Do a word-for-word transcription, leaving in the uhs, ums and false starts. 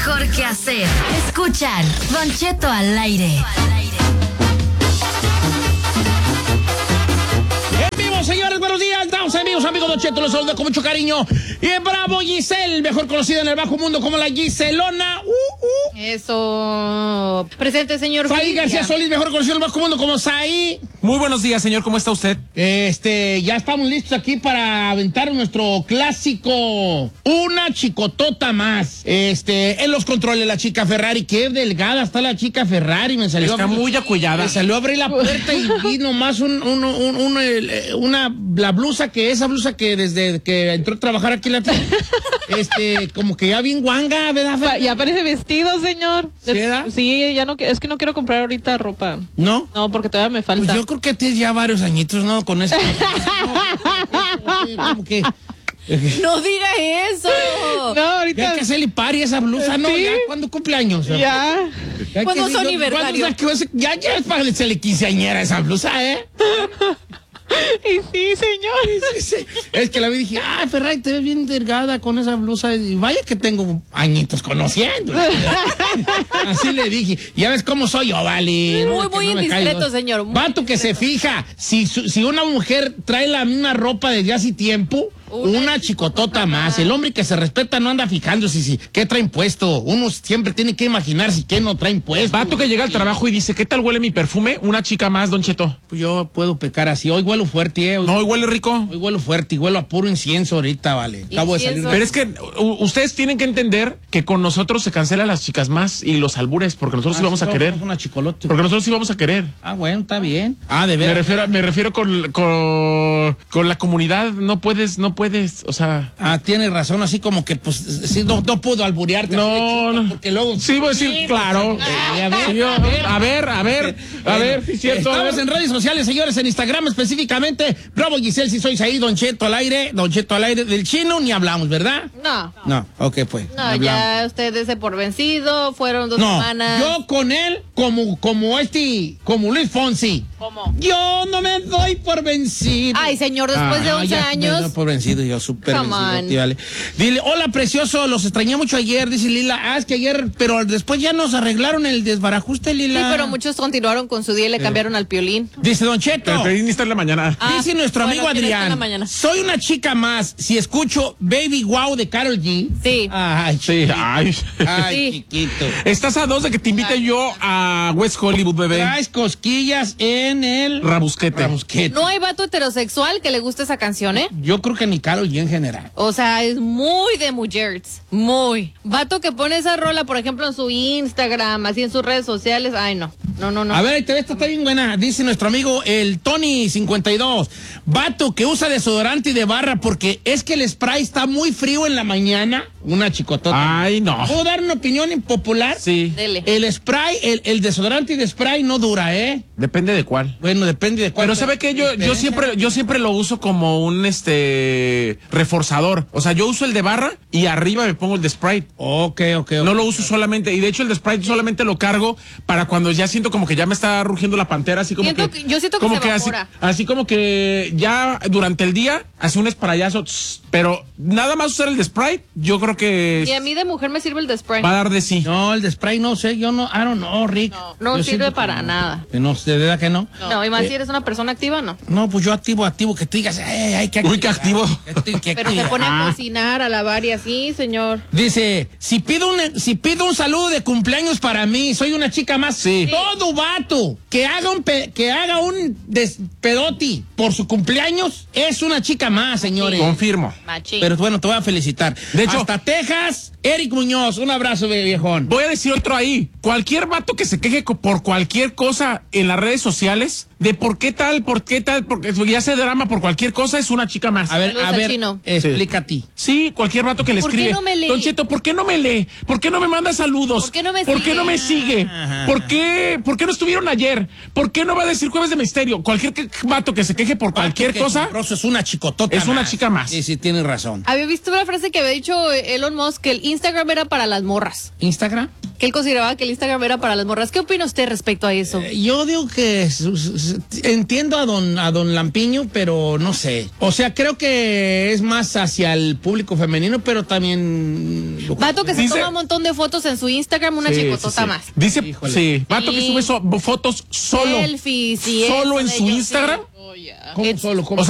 mejor que hacer. Escuchan Don Cheto al aire. En vivo, señores, buenos días. Estamos amigos, amigos Don Cheto, los saludo con mucho cariño. Y en Bravo, Giselle, mejor conocida en el bajo mundo como la Giselona. Uh, uh. Eso. Presente, señor. Saí García Solís, mejor conocido en el bajo mundo como Saí. Muy buenos días, señor. ¿Cómo está usted? Este, ya estamos listos aquí para aventar nuestro clásico. Una chicotota más. Este, en los controles, la chica Ferrari. Qué delgada está la chica Ferrari. Me salió. Está muy acullada. Me salió a abrir la puerta y vi nomás un, un, un, un, el, una, la blusa que, esa blusa que desde que entró a trabajar aquí la este, como que ya bien guanga, ¿verdad? Pa, ya parece vestido, señor. ¿Sí, verdad? Sí, ya no, es que no quiero comprar ahorita ropa. ¿No? No, porque todavía me falta. Pues yo creo que tienes ya varios añitos, ¿no? Con eso. Como que... No diga eso. No, ahorita. Ya hay que hacerle pari a esa blusa, ¿no? ¿Sí? Ya, ¿cuándo cumpleaños? Ya. Ya ¿Cuándo que- son yo- aniversario? ¿cuándo sa- Ya, ya es para hacerle quinceañera esa blusa, ¿eh? Y sí, señor. Sí, sí. Es que la vi y dije, ah, Ferrari, te ves bien delgada con esa blusa. Y vaya que tengo añitos conociendo. Así le dije. Ya ves cómo soy yo, vale. Muy, No, que muy no me indiscreto, caigo. señor, muy Vato que se fija. Si, su- si una mujer trae la misma ropa desde hace tiempo, una, Una chicotota más. El hombre que se respeta no anda fijándose si qué trae puesto. Uno siempre tiene que imaginar si qué no trae puesto. Vato que llega al trabajo y dice, ¿qué tal huele mi perfume? Una chica más, Don Cheto. Pues yo puedo pecar así. Hoy huelo fuerte, ¿eh? Hoy, No, huele rico. hoy huelo fuerte y huelo a puro incienso ahorita, vale. Acabo de salir Incienso. de... Pero es que u- ustedes tienen que entender que con nosotros se cancelan las chicas más y los albures, porque nosotros sí vamos a querer. Una chicolote. Porque nosotros sí vamos a querer. Ah, bueno, está bien. Ah, de Me veras. refiero, me refiero con, con, con la comunidad. No puedes, no puedes, o sea... Ah, tienes razón, así como que, pues, sí, no, no puedo alburearte. No, así de chico, no. Porque luego... Sí, voy a decir, Sí, claro. pues, a ver, Sí, yo- a ver. a ver, a ver, a ver, sí, cierto. a Estamos ver. en redes sociales, señores, en Instagram específicamente. Bravo, Giselle, si sois ahí, Don Cheto al aire, Don Cheto al aire. Del chino ni hablamos, ¿verdad? No. No, ok, pues. No, hablamos. ya usted dése por vencido. Fueron dos No, semanas. yo con él, como, como este, como Luis Fonsi. ¿Cómo? Yo no me doy por vencido. Ay, señor, después de Ah, once ya años. me doy por vencido, yo súper Come vencido. on. Tío, vale. Dile, hola, precioso, los extrañé mucho ayer, dice Lila. Ah, es que ayer, pero después ya nos arreglaron el desbarajuste, Lila. Sí, pero muchos continuaron con su día y le cambiaron al piolín. Dice Don Cheto. Pero pedí estar en la mañana. Ah, Dice nuestro bueno, amigo tiene esto en la Adrián, mañana. soy una chica más si escucho Baby Wow de Karol G. Sí. Ay, Sí, chiquito. ay. Ay, Sí. chiquito. Estás a dos de que te invite yo a West Hollywood, bebé. Traes cosquillas en el... Rabusquete. Rabusquete. No hay vato heterosexual que le guste esa canción, ¿eh? Yo creo que ni Karol G en general. O sea, es muy de mujeres. Muy. Vato que pone esa rola, por ejemplo, en su Instagram, así en sus redes sociales. Ay, no. No, no, no. A ver, ahí te ves, esta está bien buena. Dice nuestro amigo el Tony cincuenta y dos. Vato que usa desodorante y de barra porque es que el spray está muy frío en la mañana. Una chicotota. Ay, no. ¿Puedo dar una opinión impopular? Sí. Dele. El spray, el, el desodorante y de spray no dura, ¿eh? Depende de cuál. Bueno, depende de cuál. Pero sabe que yo, yo siempre, yo siempre lo uso como un este reforzador. O sea, yo uso el de barra y arriba me pongo el de Sprite. Ok, ok, ok. No lo uso solamente, y de hecho el de Sprite solamente lo cargo para cuando ya siento como que ya me está rugiendo la pantera, así como Siento que, que- yo siento que como se así, evapora. así como que ya durante el día hace un sprayazo, tss, pero nada más usar el de Sprite, yo creo que Y a mí de mujer me sirve el de spray. va a dar de sí. No, el de spray no sé, yo no, I don't know, Rick. No, no Yo sirve siento que para no. nada. Que no, de verdad que no. No, y más si eres una persona activa, no. No, pues yo activo, activo, que tú digas, eh, hay que Uy, qué activo. Que- que- Pero se pone Ah. a cocinar, a lavar y así, señor. Dice, si pido un si pido un saludo de cumpleaños para mí, soy una chica más. Sí. Todo vato que haga un pe- que haga un despedoti por su cumpleaños es una chica más, señores. Confirmo. Machín. Pero bueno, te voy a felicitar. De hecho- hasta Texas, Eric Muñoz, un abrazo, viejón. Voy a decir otro ahí. Cualquier vato que se queje co- por cualquier cosa en las redes sociales, de por qué tal, por qué tal, porque ya hace drama por cualquier cosa, es una chica más. A ver, Saludos a al ver, chino. explica a ti. Sí, cualquier vato que le ¿Por qué escribe. no me lee? Don Cheto, ¿por qué no me lee? ¿Por qué no me manda saludos? ¿Por qué no me ¿Por qué sigue? no me sigue? Ajá. ¿Por qué, ¿Por qué no estuvieron ayer? ¿Por qué no va a decir Jueves de Misterio? Cualquier que- vato que se queje por cualquier Que cosa. Rosso es una chicotota. Es una chica más. Sí, sí, tienes razón. Había visto una frase que había dicho Elon Musk que el Instagram era para las morras. ¿Instagram? que él consideraba que el Instagram era para las morras. ¿Qué opina usted respecto a eso? Eh, Yo digo que su- su- su- entiendo a don, a don Lampiño, pero no sé. O sea, creo que es más hacia el público femenino, pero también... Vato que se Dice- toma un montón de fotos en su Instagram, una Sí, chicotota sí, sí. más. Dice, Híjole. sí, vato que Sí. sube so- fotos solo. Selfies y Solo eso en de su yo Instagram. sé. ¿Cómo solo? ¿Cómo?